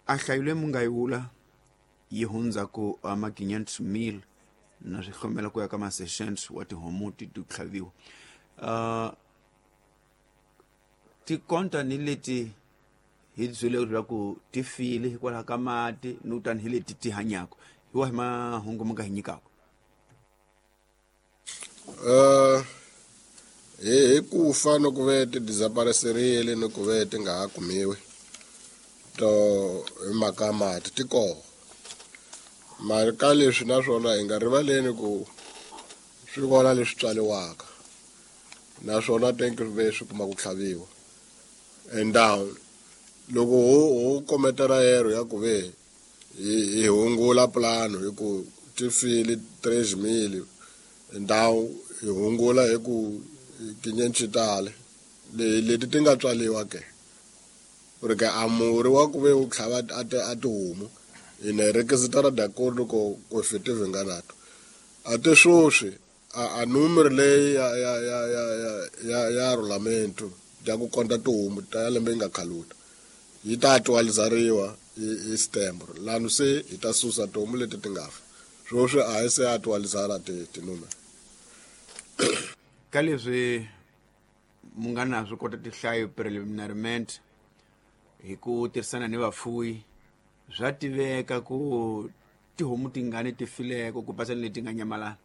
ahlayule mungayula yihunza ku ama 500,000 na swihomela ku ya ka ma-sessions wa tihomu ti tlhaviwa ti konta ni leti hi byele ku ti file hikwalaho ka mati ni kutani hi leti ti hanyako hi wahi mahungu ma nga hi nyikako hi ku fa no ku ve ti desapareserile no ku ve ti nga ha kumiwi to hi mhaka mati ti koho mara ka leswi naswona hi nga rivaleni ku swi vona leswi tswaliwaka naswona thank you ve swi kuma ku tlhaviwa and loko ho kometela yero ya ku ve hi hungula plano hi ku ti file 3,000 ndhawu hi hungula hi ku tinyentshitale leti ti nga tswaliwa ke ku ke amuri wa ku ve u tlhava a tihomu ine requisitara d'accordo ko effettive nganato a ti swoswi a numero leyi ya rolamento ya ku konta tihomu ta lembe yi nga khaluta yi ta actualizariwa hi September lano se hi ta susa tihomu leti ti nga fa swoswi a hi se actualizara tinumero ka leswi mu nga na swi kota tihlayo preliminariment hi ku tirhisana ni vafuwi bya tiveka ku tihomu tingani ti fileko ku pasani leti nga nyamalana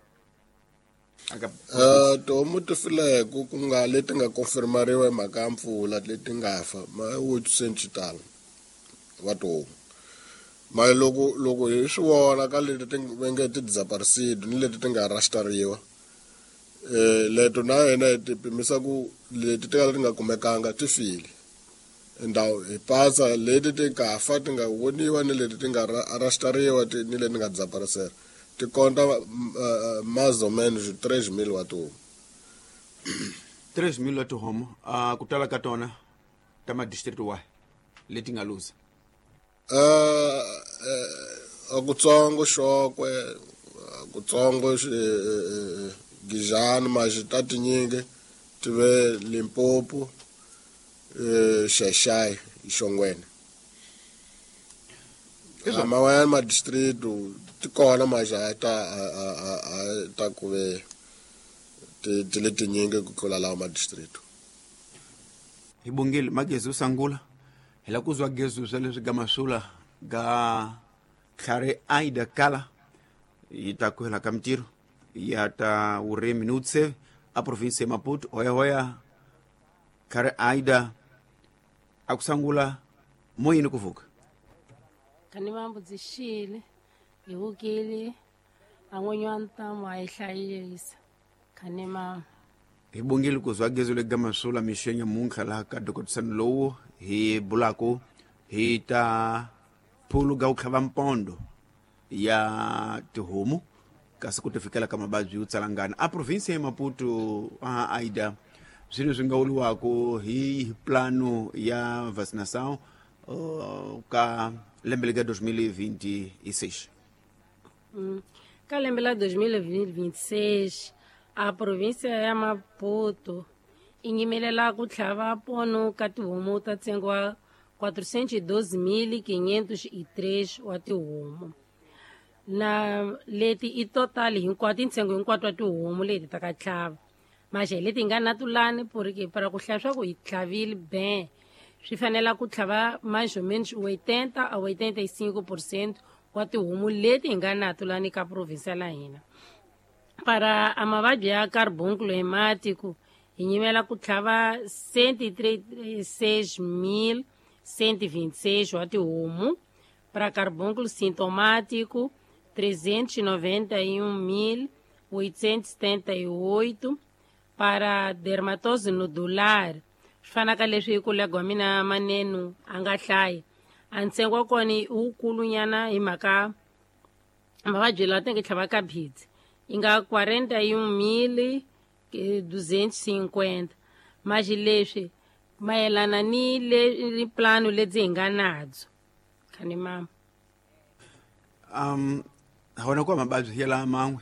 tihomu ti fileko ku nga leti nga confirmariwa hi mhaka ya mpfula leti nga fa ma wutsentshitalo wa tihomu mara loko hi swi vona ka leti ti venge ti desaparecide ni leti ti nga rastariwa leto na hina hi ti pimisa ku leti ti nga kumekanga ti file ndhawu hi pasa leti ti nga fa ti nga voniwa ni leti ti nga rastariwa ni leti nga desaparecera ti konta más ou menos 3,000 wa tihomu 3,000 wa tihomu ku tala ka tona ta madistrict wahi leti nga luza akutsongo Xokwe akutsongo Gijani maji ta tinyingi ti ve Limpopo Xaxai Xongwene mawayani madistrict ti kona maja ta ku ve ti le tinyingi ku tlula lawa madistrict hi bongile magezi u sangula hi la ku zwa gezu swa leswi ga masula ga Tlhare Aida Kala yi ta ku hela ka mintirho ya ta uremi ni utseve a provinsi ya Maputo hoya Tlhare Aida a ku sangula moyini ku vuka kani mambu dzixile hi vukile a n'winyi wa ntamu a yi hlayisa kani mama hi bongile ku zwa gezu le ga masula mixenya munkha laha ka dokotisani lowu hi bulako hi ta phulu ga u tlhava mpondo ya tihomu kasi ku ti fikela ka mababyi yo tsalangana a provinsi ya Maputo Aida swilo swi nga uliwako hi plano ya vacinação ka lembe le ka 2026 ka lembe la 2026 a provinsia ya Maputo i nyimelela ku tlhava pono ka tihomu ta ntsengo wa 412,503 wa tihomu na leti i total hinkwato ntsengo hinkwato wa tihomu leti ta ka tlhava maxe leti nga na tulani porque para ku hlaya swa ku hi tlhavile ben swi fanela ku tlhava mais ou menos 80 a 85% wa tihomu leti hi nga na tulani ka provinsia la hina para a mavabyi ya carbunculo hematico hi nyimela ku tlhava 136,126 wa tihomu para carbunculo sintomático 391,878 para dermatose nodular swi fanaka leswi ku legwa mina manenu a nga hlaya a ntsengo wa kona i wukulunyana hi mhaka mavabyi lawa ti nge tlhavaka phidzi yi nga 41,250 maji leswi mayelana ni plano lebyi hi nga nadzo khani mama hona kwa mababyi yala man'we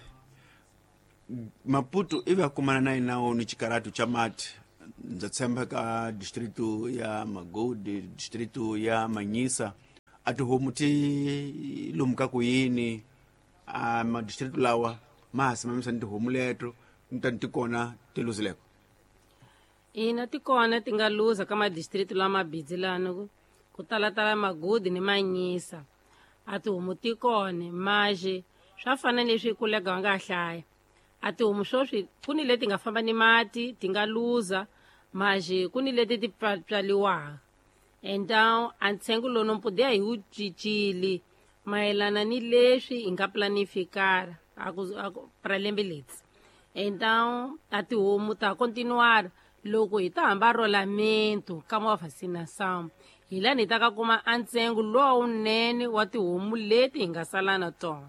Maputo ivi akumana na inawo ni chikaratu cha mati ndza tshemba ka distritu ya Magodi distritu ya Manyisa a tihomu ti lomu ka ku yini a madistrict lawa ma ha simamisa ni tihomu leto ni ti kona ti luzileko? ina ti kona ti nga luza ka madistrict lama bidzi lano ku talatala magudi ni manyisa a tihomu ti kone maje swa fana leswi kulega wa nga hlaya a tihomu swoswi ku ni leti nga famba ni mati ti nga luza maje ku ni leti ti pwaliwaka então a ntsengo lowu nompudiya hi wu cincile mayelana ni leswi hi nga planifikara para lembe letsi então a tihomu ta continuar loko hi ta hamba rolamento ka mavacinação hi lani hi ta ka kuma a ntsengo lowunene wa tihomu leti hi nga sala na tona.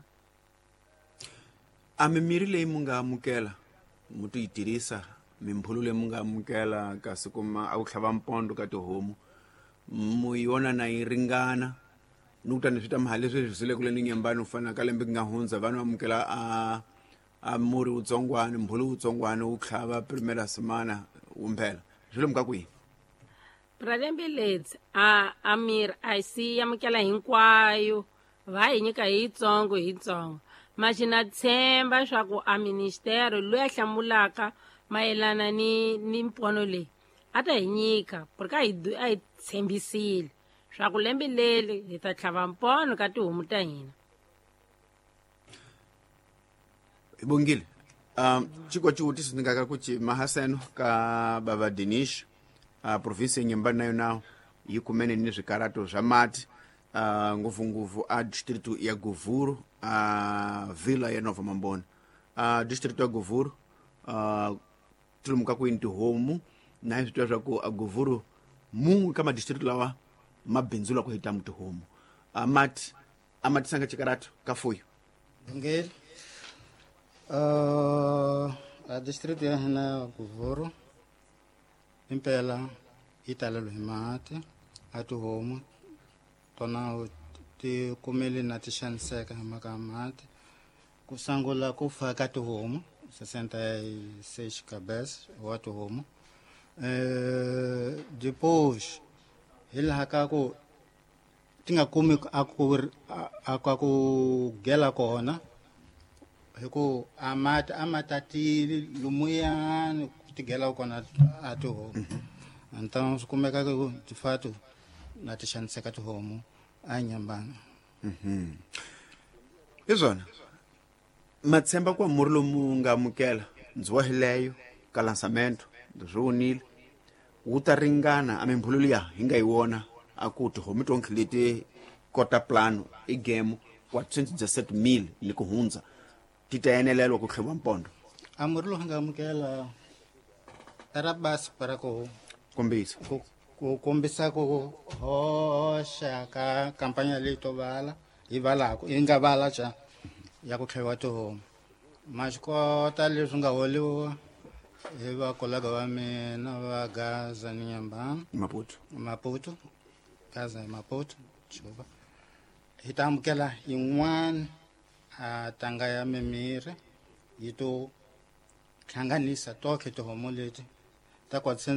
A mimirhi leyi mu nga amukela mu ti yi tirhisa mimphulu leyi mu nga amukela kasi kuma a ku tlhava mpondo ka tihomu mu yona na yi ringana ni kutani swi ta mihali leswi swi sile kule ni nyembani ku fana ka lembe ku nga hundza vanhu va amukela a murhi wutsongwana mphulu wutsongwana wu tlhava primera semana wu mphela swi lomu ka kwihi? Pra lembe letsi a miri a hi si amukela hinkwayo va hi nyika hi yitsongo maxi na tshemba swa ku a ministero loyi a hlamulaka mayelana ni mpono leyi a ta hi nyika porque a hi tshembisile swa ku lembe leli hi ta tlhava mpono ka tihomu ta hina. Hi bongile chikwa chiwutisi ni nga ka ku chi mahaseno ka baba Dinish provinsi ya Nyembani nayo nawo yi kumene ni swikarato swa mati ngopfungopfu a district ya Guvuru villa ya Nova Mambona district ya Guvuru tilomu ka kwini tihomu na hi switwa swa ku a Guvuru mun'we ka madistrict lawa ma bindzula ku hita mu tihomu mati a mati sanga chikarato ka fuyo ngeli a district ya hina Guvuru impela yi talelo hi mati a tihomu tona ti kumeli na ti xaniseka hi mhaka mati ku sangula ku fa ka tihomu 66 cabeza wa tihomu depois hi laha ka ku ti nga kumi a ku gela kona hi ku a mati tatile lumuyani ku ti gela kona a tihomu então swi kumeka ku ti fatu na ti xaniseka tihomu a Nyembani. Hi swona matshemba ku murhi lomu nga amukela ndziwa hi leyo ka lansamento leswi wunile wu ta ringana a mimphulu liya hi nga yi wona a ku tihomu tonke leti kota plano i gemu wa 27 mil ni ku hundza ti ta enelelwa ku tlheva mpondo a murhi lowu nga amukela era basi para ku kombisa ku kombisa ku hoxa ka kampanya leyi to vala hi valaku yi nga vala cha ya ku tlheva tihomu maxikota leswi nga holiwa hi vakolega va mina va Gaza ni Nyembani Maputo Gaza Maputo Juba hi ta amukela yin'wana a tanga ya mimirhi yi to hlanganisa toke tihomu leti ta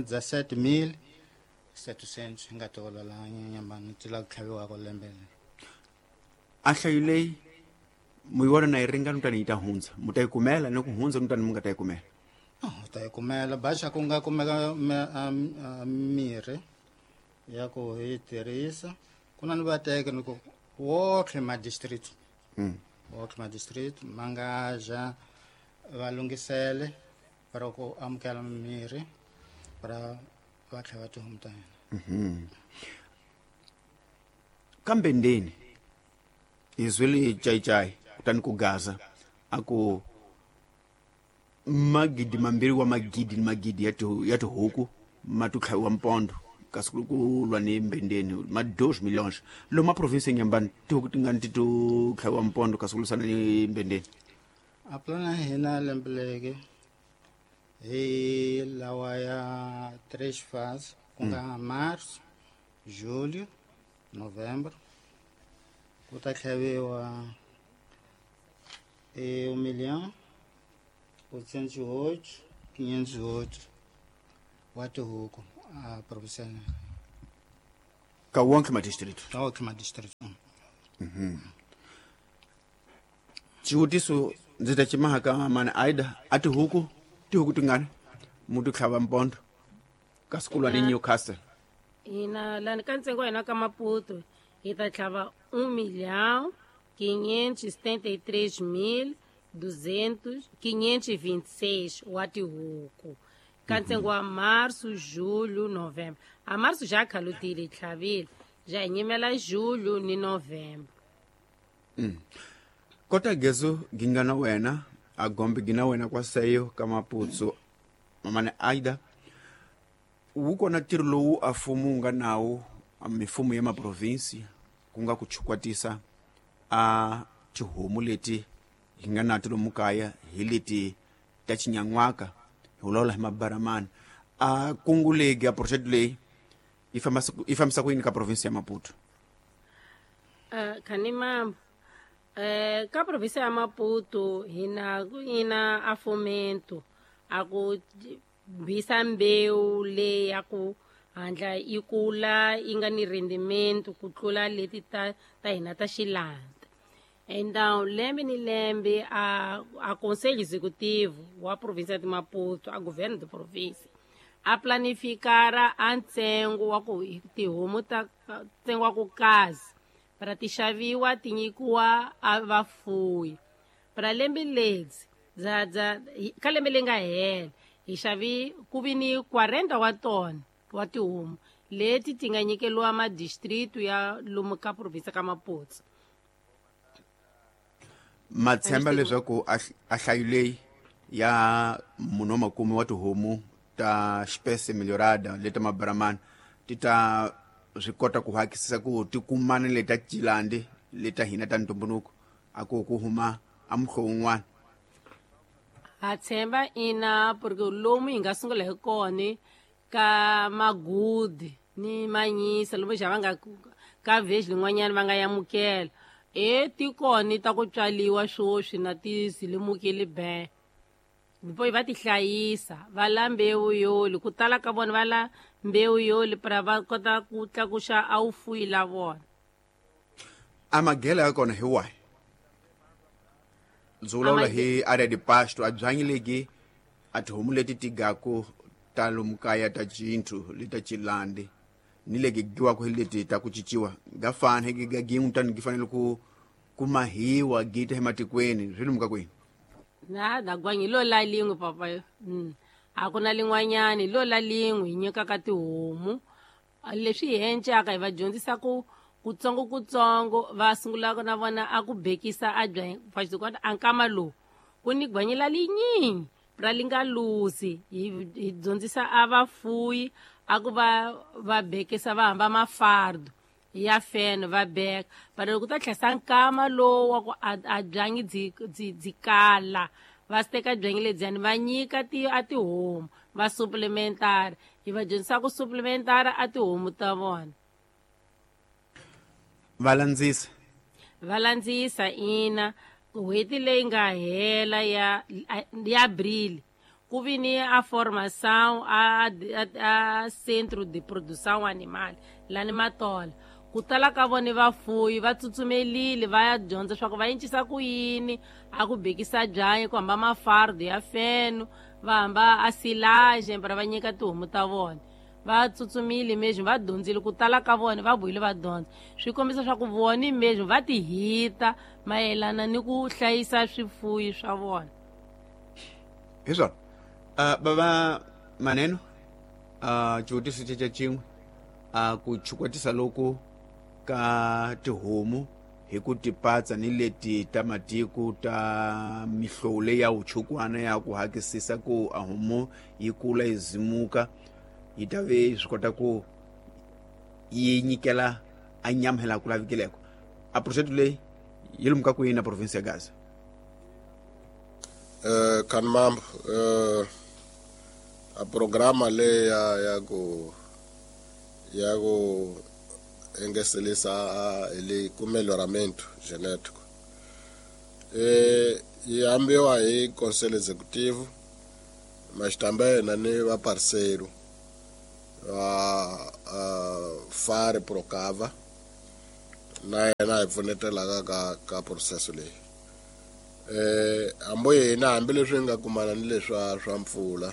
47,700 hi nga tola laha Nyembani ti la ku tlhaviwaka lembe leri a hlayo leyi mu yi vona na yi ringana kutani yi ta hundza mu ta yi kumela ni ku hundza kutani mu nga ta yi kumela ta yi kumela baxa ku nga kumeka mirhi ya ku hi tirhisa ku na ni vateke ni ku wotlhe madistrict ma nga ja va lungisele para ku amukela mimirhi para va tlhava tihomu ta hina kambe ndeni hi zwile cayicai kutani ku Gaza a ku magidi mambiri wa magidi ni magidi ya tihuku ma tu tlhaviwa mpondo kasi ku lwa ni Mbendeni ma 2 milhões loma provinsi ya Nyembani tihuku ti ngani ti tu tlhaviwa mpondo kasi ku lwisana ni Mbendeni a plana hina lembe leke hi lawa ya 3 fase ku nga março julho novembro ku ta tlhaviwa 1.808.508 wa tihuku a provinsi ka wonke madistrict ka wonke madistrict xivutiso ndzi ta cimaha ka mani Aida a tihuku tingani muti tlhava mpondo ka siku lwa ni Newcastle hina lani ka ntsengo wa hina ka Maputo hi ta tlhava 1.573.526 wa tihuku ka ntsengo wa março, julho, novembro. A março já khalutile hi tlhavile, ja hi nyimela julho ni novembro. kota gezo ginga na wena a gombe gina wena kwa sayo ka Maputso mani Aida wu kona tiro lowu a mfumo nga nawu a mifumo ya maprovinsi ku nga ku chukwatisa a tihomu leti hi nga na tilo mukaya hi leti ta chinyangwaka hi wulaula hi mabaramani a kungu legi a project leyi yi fambisa ku yini ka provinsi ya Maputo Khani mambo ka provinsi ya Maputo hina a fomento a ku bisa mbewu leyi ya ku handla yi kula yi nga ni rendimento ku tlula leti ta hina ta xilanta. Então lembe ni lembe a conselho executivo wa província de Maputo, a governo de província a planificara a ntsengo wa ku tihomu ta ntsengo wa ku kazi para ti xaviwa ti nyikiwa a vafuwi para lembe ledzi ka lembe leyi nga hela hi xavi ku vi ni 40 wa tona wa tihomu leti ti nga nyikeliwa madistritu ya lomu ka provinsi ka Maputo. matshemba leswaku a hlayo leyi ya munhu wa makume wa tihomu ta espécie melhorada leta mabaramani ti ta swi kota ku hakisisa ku ti kumana leta cilandi leta hina ta ntumbuluko a ku huma a muhlo wun'wana Ha tshemba ina porque lomu hi nga sungula hi kona ka Magudi ni Manyisa lomu xa va nga ka vhesi lin'wanyana va nga yamukela ti kona ta ku tswaliwa swoswi na tizilimukeli be ndipo va ti hlayisa va la mbewu yoli ku tala ka vona va la mbewu yoli para va kota ku tlakuxa a wufuyi la vona a maghela ya kona hi wahi ndzi vulavula hi area de pasto a byanyi legi a tihomu leti tigaku ta lomu kaya ta cinthu leta cilandi ni legi giwaku hi leti ta ku ciciwa ga fana hi ga gin'we tani gi fanele ku mahiwa gita hi matikweni swi lomu ka kwini na gwanyi lo la lingwe papa a ku na lin'wanyani lo la lingwe hi nyikaka tihomu leswi hi hencaka hi va dyondzisa ku kutsongo va sungulaka na vona a ku bekisa a byanyi fashikwata a nkama lowu ku ni gwanyi la linyingi ra li nga lusi hi dyondzisa a vafuyi a ku va bekisa va hamba mafardo ya feno va beka para ku ta tlhasa nkama lowu wa ku a byanyi byi kala va teka byanyi lebyani va nyika a tihomu va supplementara hi va dyondzisa ku supplementara a tihomu ta vona va landzisa ina n'hweti leyi nga hela ya Abril ku vi ni a formação a centro de produção animal lani Matola ku tala ka vona vafuyi va tsutsumelile va ya dyondza swa ku va endlisa ku yini a ku bekisa byanyi ku hamba mafardo ya feno va hamba a silage para va nyika tihomu ta vona va tsutsumile mesmo va dyondzile ku tala ka vona va vuyile va dyondza swi kombisa swa ku vona mesmo va ti hita mayelana ni ku hlayisa swifuyi swa vona hi swona baba Maneno xivutiso xa cin'we ku chukwatisa loku ka tihomu hi ku tipatsa ni leti ta matiku ta mihlowu leyi ya uchukwana ya ku hakisisa ku a homu yi kula yi zimuka yi ta ve swi kota ku yi nyikela a nyama hela ku lavikeleko a project leyi yi lomu ka ku yini na provinsi ya Gaza kan mambo a programa le ya ku engeselisa ele ku melhoramento genético yi hambiwa hi conselho executivo mas também na ne va parceiro FARE Procava na yena hi pfunetelaka ka process leyi. Hambo yena hambileswi nga kumana ni leswa swa mpfula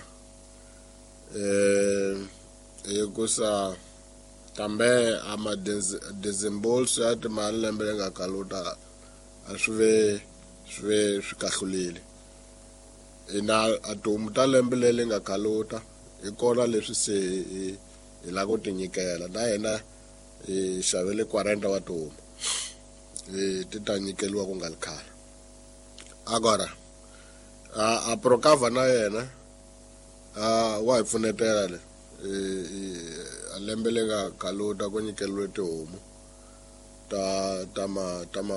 hikusa kambe ama desembolso ya timali lembe le nga kaluta a swi kahlulile. Ina a tihomu ta lembe le nga kaluta hi kona leswi se hi la ku tinyikela na yena hi xavele 40 wa tihomu ti ta nyikeliwa ku nga likhale. Agora a Procava na yena wa hi pfunetela le a lembe le nga kaluta ku nyikeliwe tihomu ta ma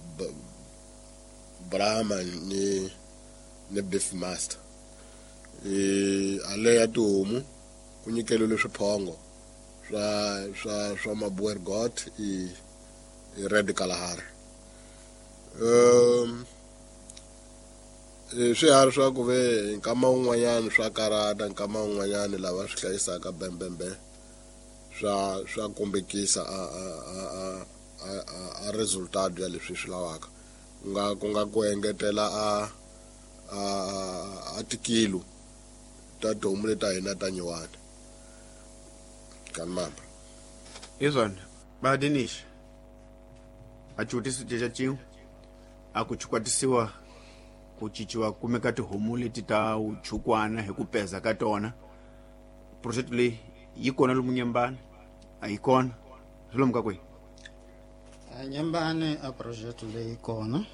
Brahma ni Beef Master. Ale ya tihomu ku nyikeliwe swiphongo swa Maboer Goat i Red Kalahari. Swiharhi swa ku ve nkama un'wanyana swa karata, nkama un'wanyana lava swi hlayisaka bembembe swa kombekisa a result ya leswi swi lavaka ku nga ku engetela a tikilo ta tihomu leta hina ta nyuwana kan mamba. Izona Badinish a chutisi cha chin'we a ku chukwatisiwa ku ciciwa kumeka tihomu leti ta uchukwana hi ku peza ka tona. Project leyi yi kona lomu Nyembane a yi kona lomu ka kwihi? Nyembane a project leyi kona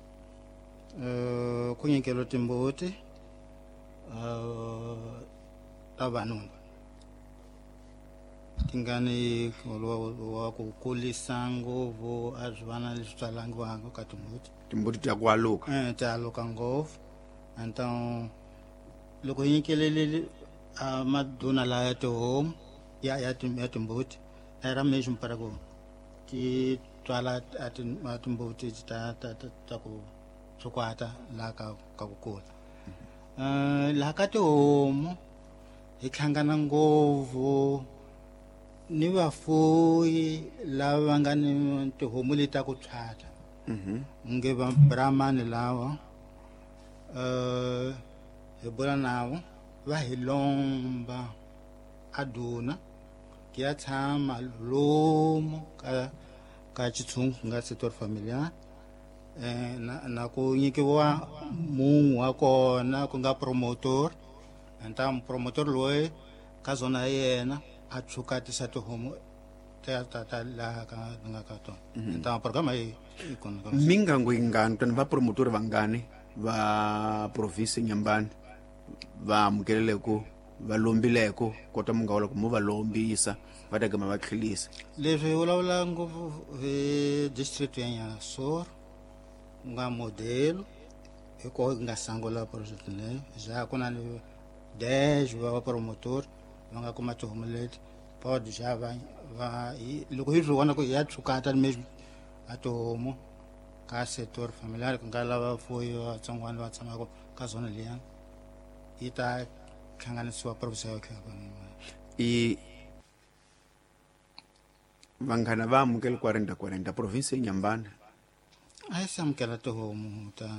ku nyikeliwa timbuti ta vanhu tingani wa ku kulisa ngopfu a swivana leswi tsalangiwaka ka timbuti ta ku aluka ti aluka ngopfu. Então loko yi nyikelele maduna la ya tihomu ya timbuti era mesmo para ku ti tswala timbuti ta ku tsukwata la ka ku kula. La ka tihomu hi hlangana ngopfu ni vafuyi lava nga ni tihomu leta ku tshwata nge va Brahmani lawa hi bula navo va hi lomba aduna ki ya tshama lomu ka chitshungu nga sector familiar na ku nyikiwa munhu wa kona ku nga promotor. Enta promotor loyi ka zona yena a chukatisa tihomu ta laha ka nga ka tona. Enta programa yi kona mingangu yingani tani va promotor vangani va province Nyembane va amukeleleko va lombileko kota munga wala ku mu va lombisa va ta gama va tlhilisa. Leswi hi vulavula ngopfu hi district ya Nyasur nga modelo hi ko nga sangula project leyi ja ku na ni 10 va promotor va nga kuma tihomu leti pod ja va loko hi swi vona ku ya tshukata mesmo a tihomu ka sector familiar ku nga lava fuyi vatsongwana va tshamaka ka zona liya yi ta hlanganisiwa province ya i vanghana va amukela 40 province Nyembane a yi samukela tihomu ta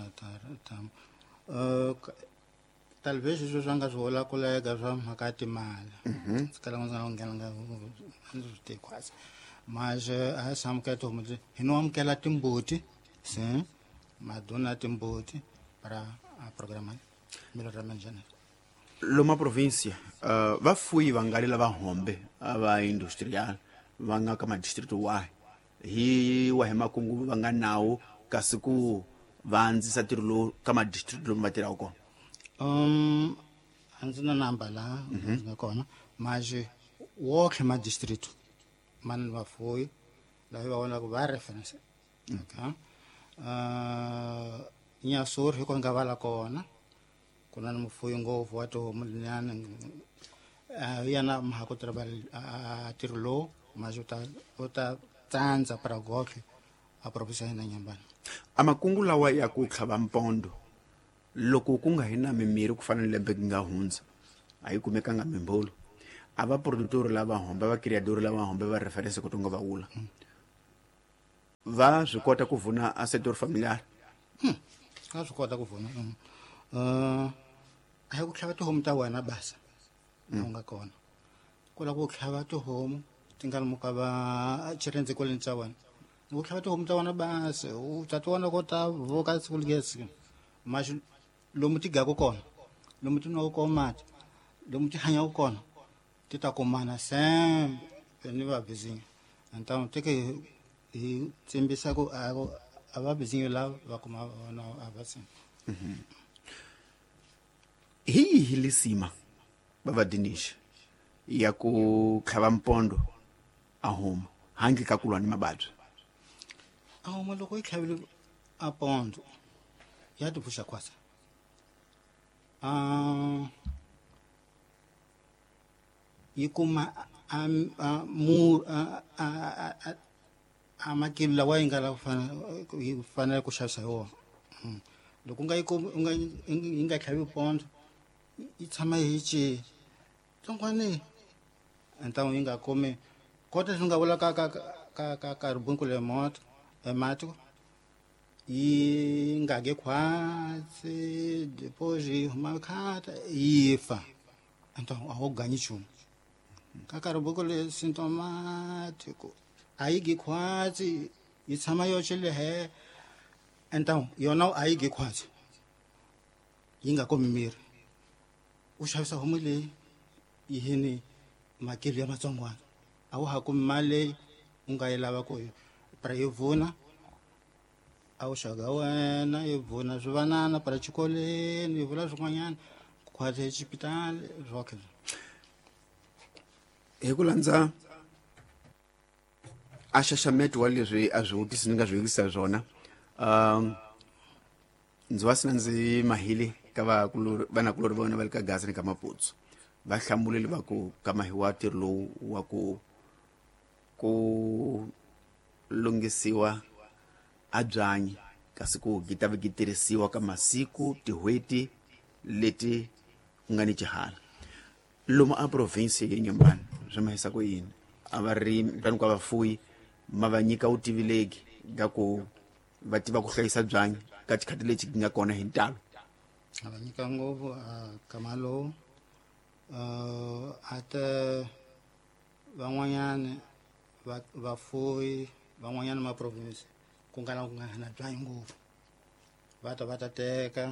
talvez sweswo swa nga swi vulakuleka swa mhaka timali sikala nga nghena swi tikwasa mas a yi samukela tihomu hi no amukela timbuti se maduna timbuti para a programa military general loma provincia vafuyi vangali lava hombe ava industrial va nga ka madistrict wahi hi wa hi makungu va nga nawu kasi ku va ndzisa tiro lo ka madistrict lomu va tirhaka kona. A ndzi na namba laha nga kona mas wotlhe madistrict mani vafuyi laha va vonaka va reference Nyasur hi ko nga vala kona ku na ni mufuyi ngopfu wa tihomu linyana yana mhaka ku tirha a tiro lowu mas u ta tsandza para gotlhe a province ya Nyembane. A makungu lawa ya ku tlhava mpondo loko ku nga hina mimiri ku fana lembe ku nga hundza a yi kumekanga mimbolo a va produtor lava hombe va criador lava hombe va reference ku tonga va wula va swi kota ku vhuna a setor familiar? Ka swi kota ku vhuna a hi ku tlhava tihomu ta wena basa u nga kona ku la ku tlhava tihomu ti nga muka va chirendzikolweni tsa wena u tlhava tihomu ta wena basa u ta ti vona ko ta voka siku ligesi maxi lomu ti gaku kona lomu ti nwaku kona mati lomu ti hanyaku kona ti ta kumana sembe ni va vizinyo então teke hi tsimbisa ku a va vizinyo lava va kuma vona a va sembe Hi yihi lisima baba Dinesh ya ku tlhava mpondo a homu handle ka ku lwa ni mavabyi? a homu loko yi tlhavile a pondo ya ti pfuxa kwasa yi kuma a makilo lawa yi nga la yi fanele ku xavisa hi wona loko yi nga tlhavi pondo yi tshama hi ci tsongwane então yi nga kumi kota swi nga vula ka ribunku le moto mati yi nga ge khwatsi depois yi huma khata yi fa então a ho ganyi chumu ka ribunku le sintomatico a yi ge khwatsi yi tshama yo chile he então yona a yi ge khwatsi yi nga komi miri u xavisa homu leyi yi hini makilo ya matsongwana a wu ha kumi mali leyi u nga yi lava ku para yi vhuna a wu xaga wena yi vhuna swivanana para xikoleni yi vula swin'wanyana ku khwatsa exipitali swokhe Hi ku landza a xaxameto wa leswi a byi vutisi ni nga byi vekisa swona ndzi va sina ndzi mahile ka vanakulori va vona va le ka Gaza ni ka Maputsu va hlamulile va ku kamahiwa ntirho lowu wa ku lunghisiwa a byanyi kasi ku gita va gitirhisiwa ka masiku tihweti leti ku nga ni xihala lomu a province ya Nyembani swi mahisa ku yini a varimi tani ka vafuyi ma va nyika vutivileki ga ku va tiva ku hlayisa byanyi ka tikhati leti nga kona hi ntalo? a va nyika ngopfu kamalo ate van'wanyana vafuyi van'wanyana maprovinsi ku nga na ku nga na byanyi ngopfu va ta teka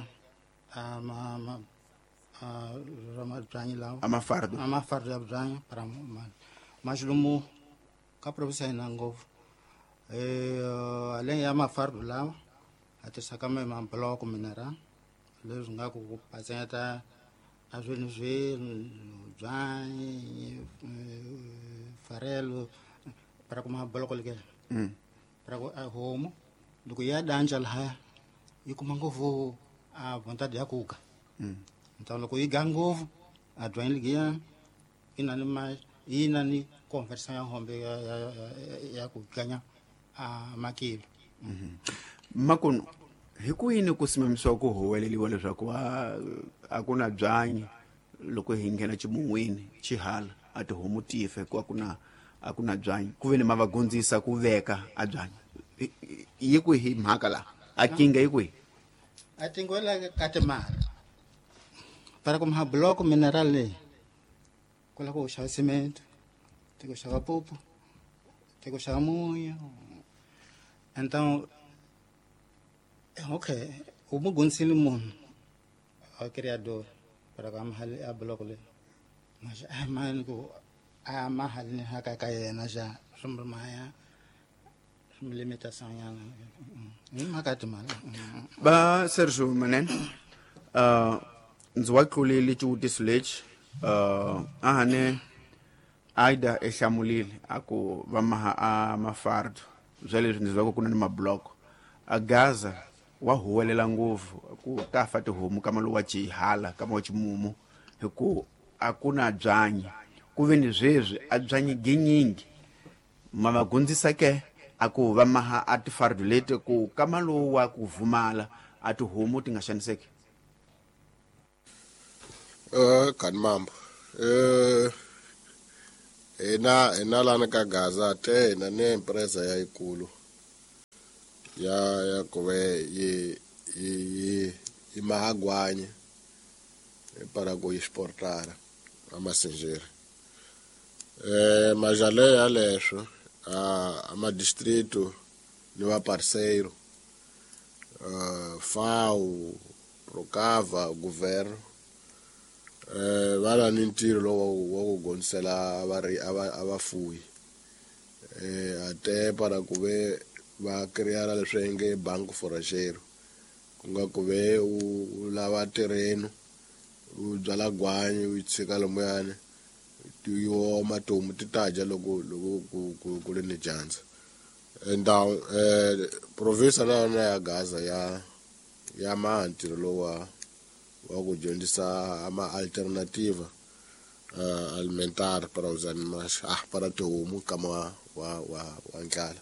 byanyi lawa amafardo ya byanyi para maxilumumu ka provinsi ya hina ngopfu aleng ya mafardo lawa a tisaka mabloko mineral leswi nga ku patseta a zwini byanyi farelo para ku mabloko leke para ku a homu loko ya danja lahaya yi kuma ngopfu a vontade ya kuka então loko yi ga ngopfu a byanyi legiya yi na ni conversation ya hombe ya ku ganya a makilo Makuno hi ku yini ku simamisiwa ku huweleliwa leswaku a ku na byanyi loko hi nghena ximun'wini xihala a tihomu tife ku a ku na byanyi ku ve ni ma va gondzisa ku veka a byanyi yi ku hi mhaka laha a kinga yi kwihi? a tingola ka timali para ku mabloko mineral leyi ku la ku xava cement te ku xava pupu te ku xava munyu então okay u mu gondzisile munhu a criador para ku amahali a bloko leyi maxa a mani ku a mahali ni haka ka yena xa swimrimaya limitação yana ni mhaka timali ba Sergio Manene ndzi wa tlulile xivutiso lexi a hane aida ehlamulile a ku va maha a mafardo bya leswi ndzi vaka ku na ni mabloko a Gaza wa huwelela ngopfu ku ta fa tihomu kama lo wa xihala kama wa ximumu hi ku a ku na byanyi ku ve ni zweswi a byanyi ginyingi ma va gondzisa ke a ku va maha a tifardo leti ku kama lo wa ku vhumala a tihomu ti nga xaniseki? Kani mambo hina lana ka Gaza te hina ni empresa ya ikulu ya kuve i mahagwanye para ku exportar a masinjeri. Majale ya leswo ama distrito ni va parceiro FAO, Procava, governo va na ni ntirho lowu wa ku gonisela abafuyi ate para ku ve va creara leswi nge banco foragero ku nga ku ve u lava terreno u byala gwanyi u tshika lomoyani ti oma tihomu ti ta dya loko ku ri ni dyandza. Ndhawu province na yona ya Gaza ya maha ntirho lowu wa ku dyondzisa alternativa alimentar para os animais para tihomu kama wa ndlala.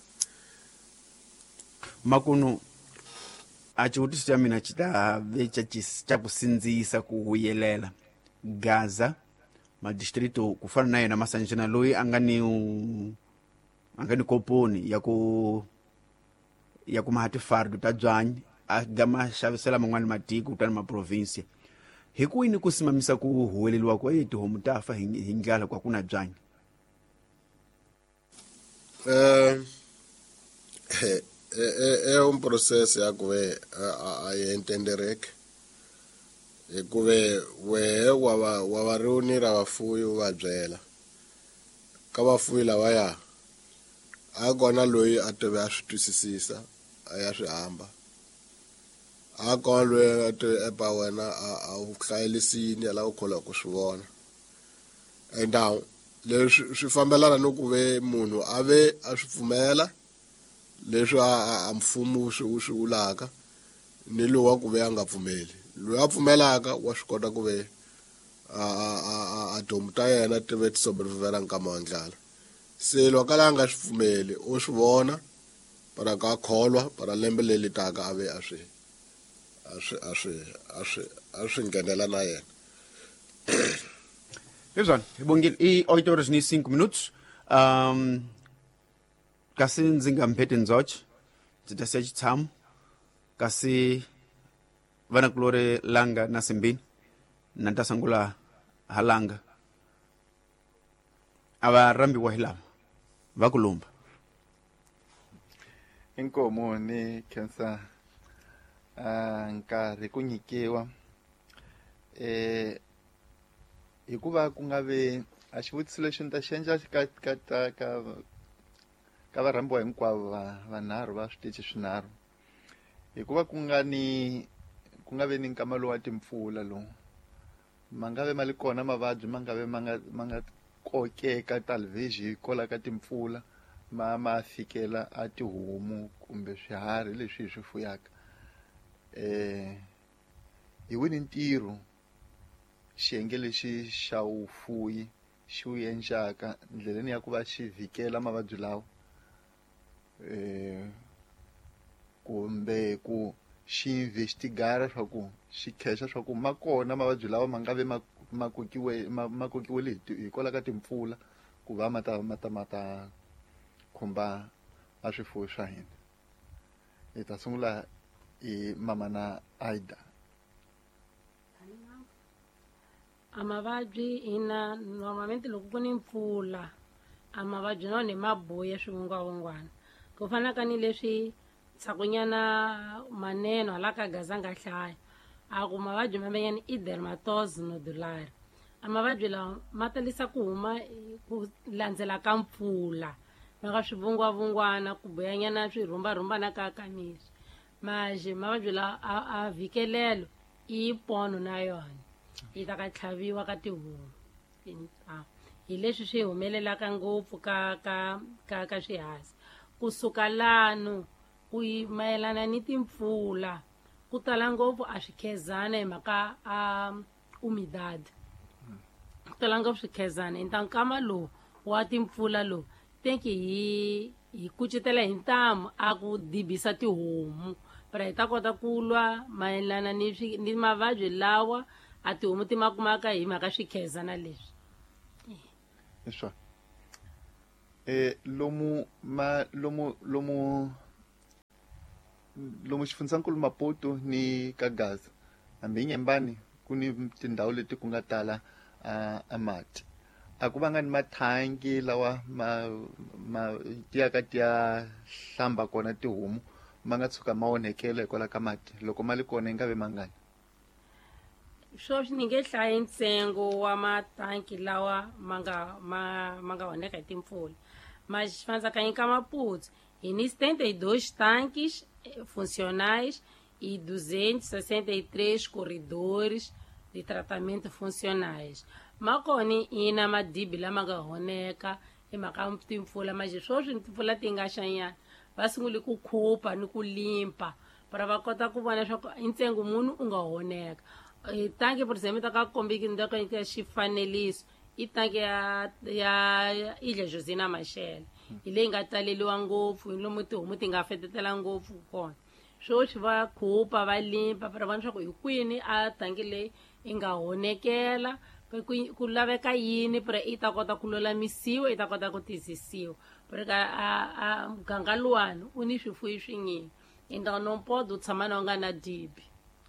Makuno a xivutiso xa mina xi ta ve xa ku sindzisa ku vuyelela Gaza madistrito ku fana na yena Masanjana loyi a nga ni koponi ya ku maha tifardo ta byanyi a ga ma xavisela man'wani matiko kutani maprovinsi. Hi kwini ku simamisa ku huweleliwa kwa tihomu ta fa hi ndlala kwa ku na byanyi? Un processo ya ku ve a entendereke hikuve wehe wa va riunira vafuyi u va byela ka vafuyi lavaya a kona loyi a teve a swi twisisisa a ya swi hamba a kona loyi a teve epa wena a wu hlayelisini a lava ku khola ku swi vona. And leswi swi fambelana no ku ve munhu a ve a swi pfumela leswi a mfumo wu swi vulaka ni loyi wa ku ve a nga pfumeli. Loyi a pfumelaka wa swi kota ku ve a tihomu ta yena ti ve ti sobrevivela nkama wa ndlala. Se loko a nga swi pfumeli u swi vona para ka kholwa para lembe leli taka a ve a swi nghenela na yena. Leswi hi bongile i 8 horas ni 5 minutos. Kasi ndzi nga mpeti ndzoche ndzi ta siya xitshamo kasi vanakulori langa na simbini na ta sangula halanga a va rambiwa hi lava va ku lumba. Inkomo ni khensa nkarhi ku nyikiwa hikuva ku nga ve a xivutiso lexi ni ta xi endla ka varambiwa hinkwavo vanharhu va switichi swinharhu hikuva ku nga ve ni nkama lowu wa timpfula lowu ma nga ve ma li kona mavabyi ma nga ve ma nga kokeka talveji hikola ka timpfula ma fikela a tihomu kumbe swiharhi leswi hi swi fuyaka. Hi wini ntirho xiyenge lexi xa vufuyi xi wu endlaka ndleleni ya ku va xi vhikela mavabyi lawa kumbe ku xi investigara swa ku xi khexa swa ku ma kona mavabyi lawa ma nga ve ma kokiwele hikola ka timpfula ku va ma ta khumba a swifuwo swa hina. Hi ta sungula hi mama na Aida. A mavabyi hina normalmente loko ku ni mpfula a mavabyi na ni maboya swivungwavungwana ku fana ka ni leswi tsakunyana maneno hala ka Gaza nga hlaya a ku mavabyi mamenyani i dermatose nodulari. A mavabyi lawa ma talisa ku huma ku landzela ka mpfula maka swivungwavungwana ku boyanyana swirhumbarhumbana ka kanisi maje mavabyi lawa a vhikelelo i pono na yona yi ta ka tlhaviwa ka tihomu. Hi leswi swi humelelaka ngopfu ka swihasi kusuka lano ku mayelana ni timpfula ku tala ngopfu a swikhezana hi mhaka umidad ku tala ngopfu swikhezana hi nkama lowu wa timpfula lowu tenki hi kucetela hi ntamu a ku dibisa tihomu para hi ta kota ku lwa mayelana ni mavabyi lawa a tihomu ti makumaka hi mhaka swikhezana leswi. Iswa lomu lomu xifundzhankulu Maputo ni ka Gaza hambi Nyembani ku ni tindhawu leti ku nga tala a mati a ku va nga ni mathangi lawa ma tiyaka tiya hlamba kona tihomu ma nga tshuka ma onhekela hikwalaho ka mati loko ma li kona yi nga ve mangani sweswi ni nge hlayi ntsengo wa matanki lawa ma nga onheka hi timpfula mas xifandzakanyi ka Maputo hi ni 72 tanques funcionais e 263 corredores de tratamento funcionais makoni ina madibi lama nga onheka hi mhaka timpfula mas sweswi timpfula ti nga xanyana va sungule ku khupa ni ku limpa para va kota ku vona leswaku i ntsengo munhu u nga onheka tanki por exemplo ta ka kombiki ni ka xifaneliso i tanki ya Ilha Josina Machel hi leyi nga taleliwa ngopfu hi lomu tihomu ti nga fetetela ngopfu kona sweswi va khupa va limpa para vona leswaku hi kwini a tanki leyi i nga onhekela ku laveka yini para i ta kota ku lulamisiwa i ta kota ku tiyisisiwa porque a muganga luwani u ni swifuwo swinyingi endla nompodo u tshama na u nga na dibi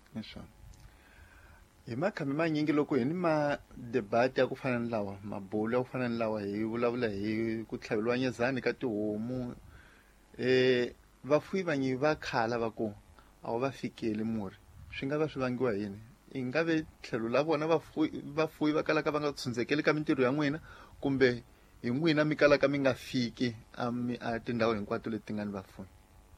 hi makhami manyingi loko hi ni madebati ya ku fana ni lawa mabulu ya ku fana ni lawa hi vulavula hi ku tlhaveliwa nyezani ka tihomu vafuwi vanyi va khala va ku a wu va fikeli murhi swi nga va swi vangiwa yini i nga ve tlhelo la vona vafuwi va kalaka va nga tshundzekeli ka mintirho ya n'wina kumbe hi n'wina mi kalaka mi nga fiki a tindhawu hinkwato leti nga ni vafuwi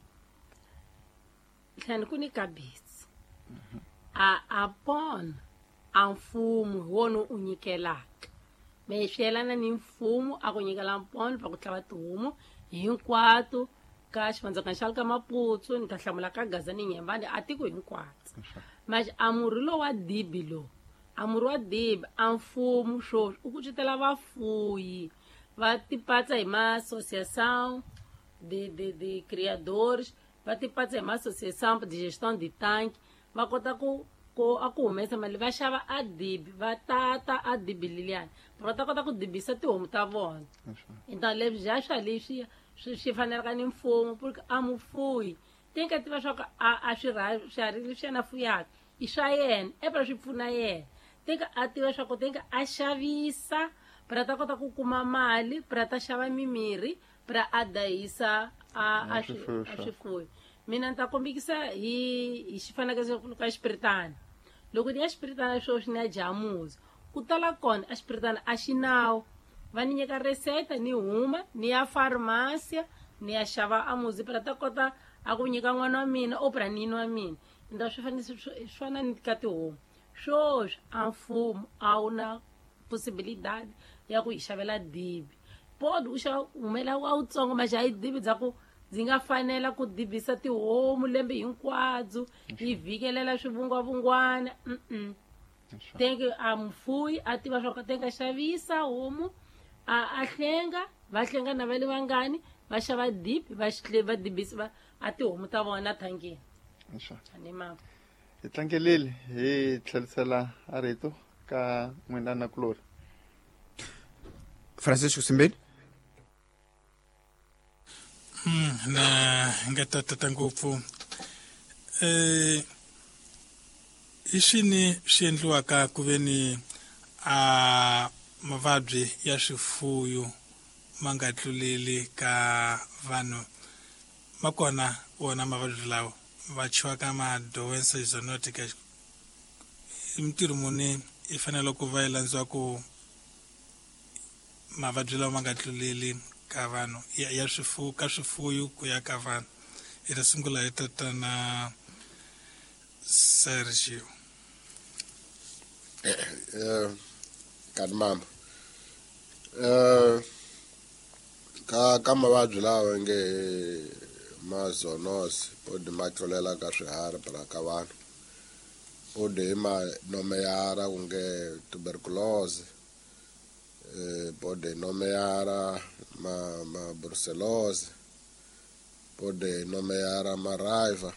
tlhani ku ni kabetsi a pona a mfumo hi wona u nyikelaka me swi yelana ni mfumo a ku nyikela mpona va ku tlhava tihomu hinkwato ka xifandzakanyi xa le ka Maputo ni ta hlamula ka Gaza ni Nyembani a tiko hinkwato mas a murhi lowu wa dibi lowu a murhi wa dibi a mfumo swoswi u kucetela vafuwi va tipatsa hi ma-associação de criadores va tipatsa hi ma-associação de gestão de tanque va kota ku humesa mali va xava a dibi va tata a dibi liliyani va ta kota ku dibisa tihomu ta vona então leswi bya swa leswi swi fanelaka ni mfumo porque a mufuwi ti nga tiva swa ku a swiharhi leswi yena fuyaka i swa yena para swi pfuna yena ti nga a tiva swa ku ti nga a xavisa para ta kota ku kuma mali para ta xava mimirhi para a dayisa a swifuwi mina ni ta kombekisa hi xifanekelo ka xipiritana loko ni ya xipiritana sweswi ni ya jamuza ku tala kona a xipiritana a xinawu va ni nyika reseta ni huma ni ya farmácia ni ya xava a muzi para ta kota a ku nyika n'wana wa mina o para nini wa mina nda swi fana ni ka tihomu swoswi a mfumo a wu na possibilidade ya ku hi xavela dibi pod u xa humela wa wutsongo maxa hi dibi bya ku ndzi nga fanela ku dibisa tihomu lembe hinkwadzo hi vhikelela swivungwavungwana tenke a mfuwi a tiva swa ku tenka xavisa homu a hlenga va hlenga na va le vangani va xava dibi va dibisa a tihomu ta vona thangeni ani mama hi tlangelile hi tlherisela a rito ka n'wina na kulori Francisco Simbeni na nga tata ngopfu i swini swi endliwaka ku ve ni a mavabyi ya swifuwo ma nga tluleli ka vanhu ma kona wona mavabyi lawa va chiwaka ma-doença zoonotica i mintirho muni i fanele ku va yi landziwa ku mavabyi lawa ma nga tluleli ka vanhu ya swifuwo ka swifuwo ku ya ka vanhu hi ta sungula hi tata na Sergio kati mama ka mavabyi lawa nge mazoonosi podi ma tlulela ka swiharhi para ka vanhu podi ma nomeyara ku nge tuberculose pode nomeyara ma brucellose pode nomeyara ma raiva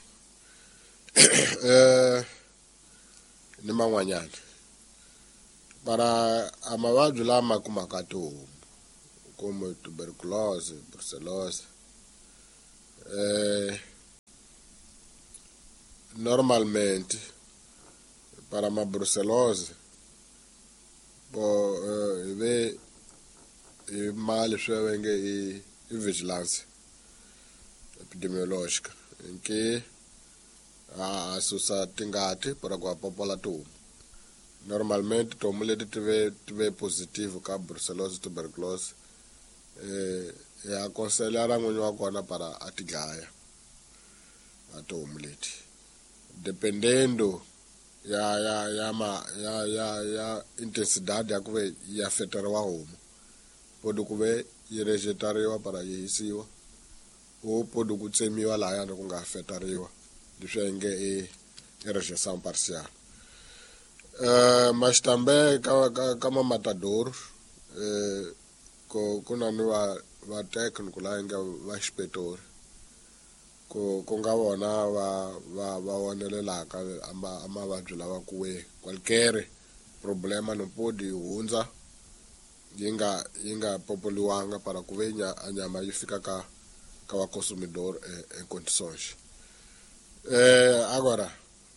ni man'wanyana para a mavabyi lama kumaka tihomu como tuberculose brucellose normalmente para uma brucelose e mali swi venge i vigilância epidemiológica em que a susa tingati para ku popola tihomu. Normalmente tihomu leti tive positivo ka brucellose tuberculose e aconselhar n'winyi wa kona para a ti dlaya a tihomu leti dependendo ya intensidade ya ku ve ya feteriwa homu pode ku ve yi rejetariwa para yi hisiwa o pode ku tsemiwa lahayani ku nga feteriwa leswi enge i rejeção parcial. Mas também ka mamatador ku na ni va técnico la inga va inspetori ku nga vona va vonelelaka a mavabyi lawa ku we qualquer problema no pode hundza yi nga popoliwanga para ku ve a nyama yi fika ka va consumidor em condições. Agora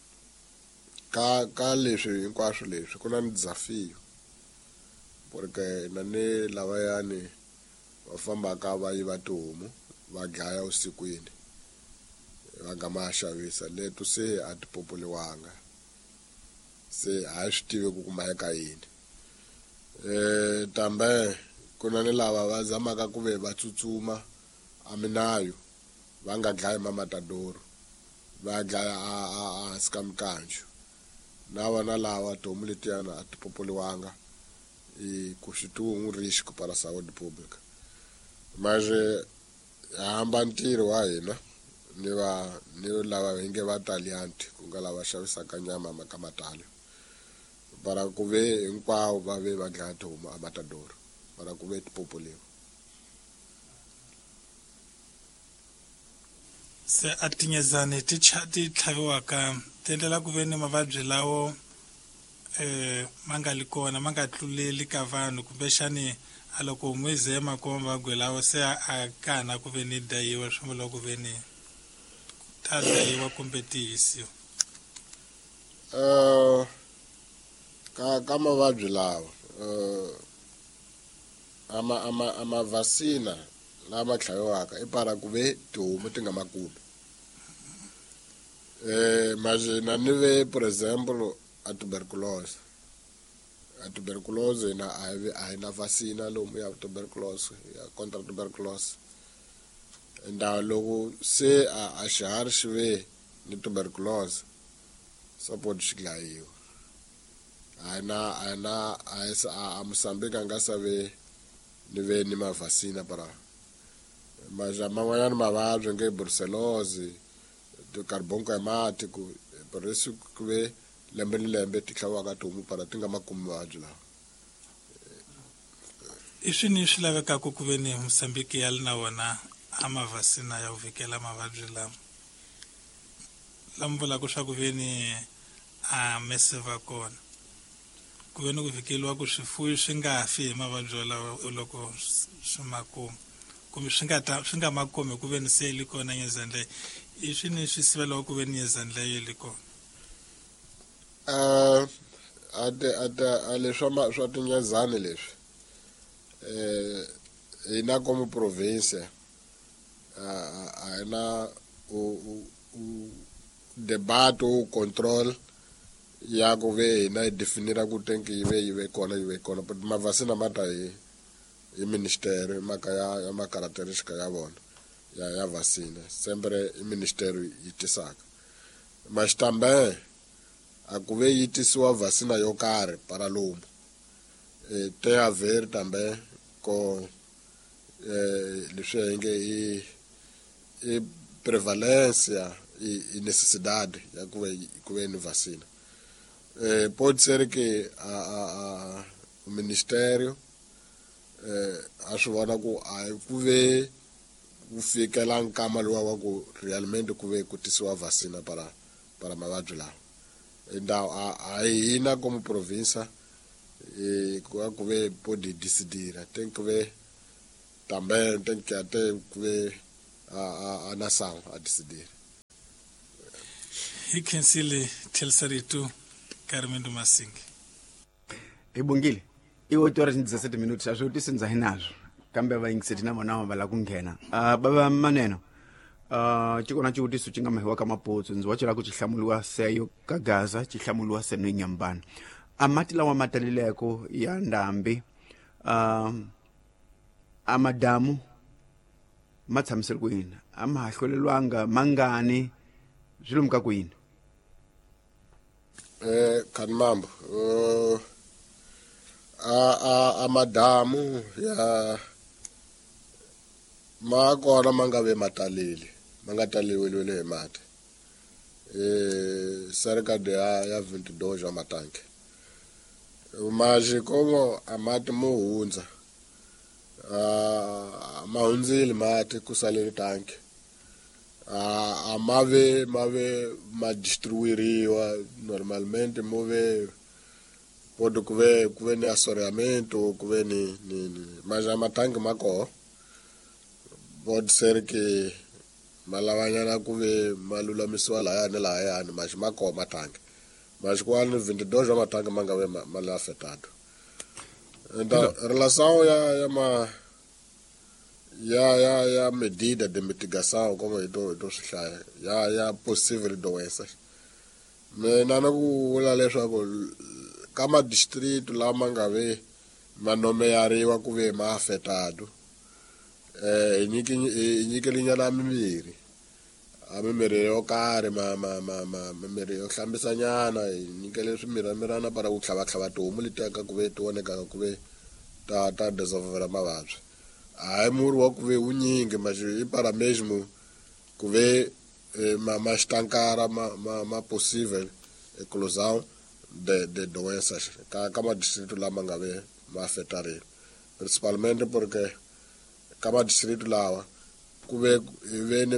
ka leswi hinkwaswo leswi ku na ni desafio porque na ni lavayani va fambaka va yiva tihomu va dlaya usikwini va nga ma xavisa leto se a ti popoliwanga se a hi swi tivi ku kuma eka yini. Tambe ku na ni lava va zamaka ku ve va tsutsuma a minayo va nga dlayi mamatadoro va dlaya a hansi ka mikanjo na vona lava tihomu letiyana a ti popoliwanga ku swi ti un risco para saúde pública. Mas hamba ntirho wa hina ni lava hi nge va talianti ku nga lava xavisaka nyama ka matalo para ku ve hinkwavo va ve va dlaya tihomu a matadoro para ku ve ti popoliwa. Se a tinyezani ti tlhaviwaka ti endlela ku ve ni mavabyi lawo ma nga li kona ma nga tluleli ka vanhu kumbexani a loko homu yi ze makoma mavabyi lawo se a ka na ku ve ni dayiwa swi vula ku ve ni ta dayiwa kumbe ti hisiwa. Ka mavabyi lawa a mavhasina lama tlhaviwaka i para ku ve tihomu ti nga ma kumi. Mas na ni ve por exemplo a tuberculose na a hi na vacina lomu ya tuberculose ya contra tuberculose nda loko se a xiharhi xi ve ni tuberculose swa pode xi dlayiwa a Moçambique a nga sa ve ni mavhasina para mas man'wanyana mavabyi nge brucellose carbonco hematico por isso ku ve lembe ni lembe ti tlhaviwaka tihomu para ti nga ma kumi mavabyi lawa. I swini swi lavekaka ku ve ni Moçambique ya li na wona a mavhasina ya ku vhikela mavabyi lama vulaka swa ku ve ni a mesiva kona ku ve ni ku vhikeliwa ku swifuwo swi nga fi hi mavabyi walawa loko swi makumi kumbe swi nga makomi ku ve ni se li kona nyezandleyo i swini swi sivelaku ku ve ni nyezandleyo li kona. A leswi swa tinyezani leswi hi na como província a hi na debate o control ya ku ve hina hi definira ku tenki yi ve kona but mavhasina ma ta hi ministério mhaka ya macaracterística ya vona ya vacina sempre i ministério yi tisaka mas também a ku ve yi tisiwa vacina yo karhi para lomu tem a ver também com leswi hi nge i prevalência e necessidade ya ku ve ni vacina. Pode ser que o ministério a swi vona ku a hi ku ve ku fikela nkama luwa wa ku realmente ku ve ku tisiwa vacina para mavabyi lawa ndawu a hina como província ku ve pode decidir tem que ver também tem que até ku ve a nação a decidir. hi khensile Telsaritu Carmen Masingi. Ibongile iwo 17 minutos asho ukuthi senza hinazo kambe abayingisethi nabo nawo bala kunghena baba maneno chikona chuti su chinga mehiwa kama potso nzi wachela kuti hlamulwa seyo kagaza chihlamulwa seno inyambana amati lawa matalileko ya ndambi amadamu matsamisela kwini amahlolelwanga mangani zwilumka kwini kanimambo amadamu ya makona mangabe mataleli mangataliwelele hi mati serikade ya 22 matanke majikomo amati mohunza mahunzile mati kusalele tanke amave madistribuiriwa normalmente move pode kuve ni assoreamento kuve ni mas amatangi mako pode ser que malavanyana kuve malulamisiwa layani mas mako matangi mas quando 22 matangi mangave mal afetado então relação ya medida de mitigação como eu ya possível doenças mina na ku vula leswaku kama district lama nga ve manome yariwa ku ve ma afetado nyikelinyana mimiri yo karhi mimiri yo hlambisa nyana nyikele swimiramirana para ku tlhavatlhava tihomu letiyaka ku ve ti vonekaka ku ve ta dissolvera mavabyi hayi muri wa ku ve unyingi i para mesmo ku ve ma estankara ma possível eclosão de doenças kama distrito lama nga ve ma afetare principalmente porque kama distrito lawa ku ve ni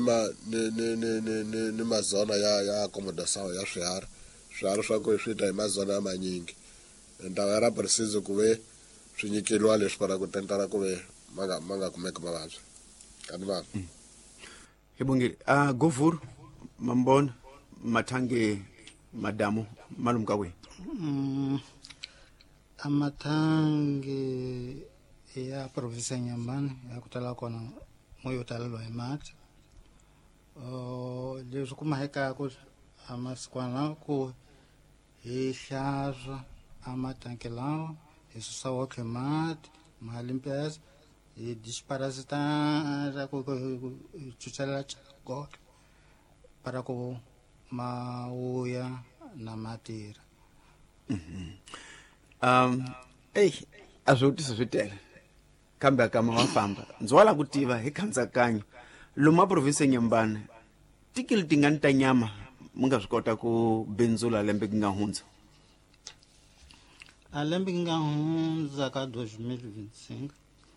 ma zona ya acomodação ya swiharhi swa ku swi ta hi ma zona manyingi então era preciso ku ve swi nyikeliwa leswi para ku tentara ku ve manga kumeka mavabyi kanivana Ibongile govuru mambona mathange madamu malumka kwe amathange ya province Nyambani ya kutala kona moyo talelwa hi mati leswi ku maheka ku amasikwana ku hi hlaza amatanke lawa hi susa wokhe mati mahalimpesa hi disparasita ku chuchala chako para ku mauya na matira azvotisa zvitele kambe akama wafamba ndzwala kutiva hi khandzakanya lomu maprovinsi Nyambani tikili tingani ta nyama mi nga swi kota ku bindzula lembe ki nga hundza a lembe ki nga hundza ka 2025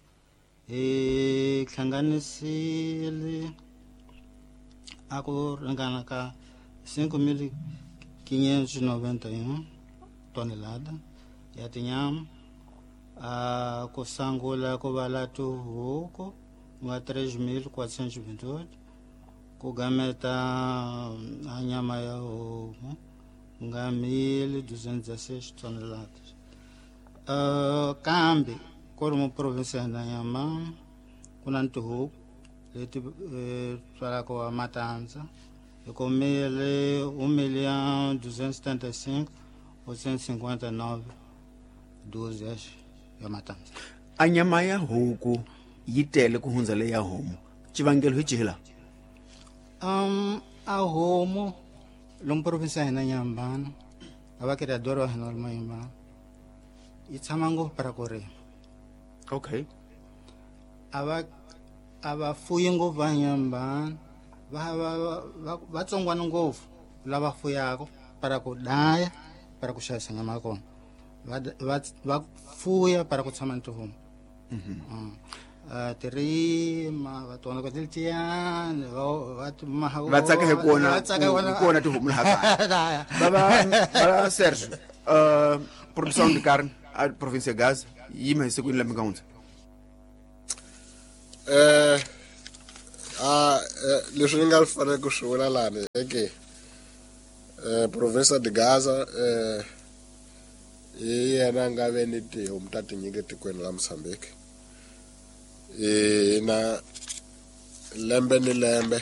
hlanganisile a ku ringana ka 5.591 tonelada ya tinyama ku sangula ku vala tihuku nga 3.428 ku gameta a nyama ya homu nga 1.216 toneladas kambe ku ri mu province ya Nyambani ku na tihuku leti tswalaka wa matandza hi kumile 1.275.859 doses ya matandza a nyama ya huku yi tele ku hundza le ya homu xivangelo hi cihi laha a homu lomu province ya hina Nyambani a vakiriadori wa hina wa Nyambani yi tshama ngopfu para ku rima okay a vafuyi ngopfu va Nyambani vatsongwana ngopfu lava fuyaka para ku daya para ku xavisa nyama ya kona va fuya para ku tshama ni tihomu tirima va tona ku tilitiyani va tsaka hi kona tihomu laha baba Sergio produção de carne a província de Gaza yima hi siku ni lembe nga hundza leswi ni nga fanele ku swi vula lani eke Professor de Gaza hi yena nga ve ni tihomu ta tinyingi tikweni la Mozambique na lembe ni lembe